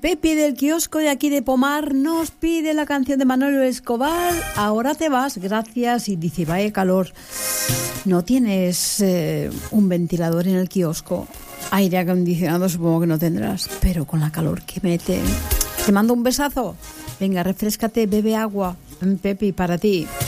Pepi del kiosco de aquí de Pomar nos pide la canción de Manolo Escobar, Ahora te vas, gracias, y dice, vaya calor. ¿No tienes un ventilador en el kiosco? Aire acondicionado supongo que no tendrás, pero con la calor que mete. Te mando un besazo. Venga, refréscate, bebe agua. Pepi, para ti.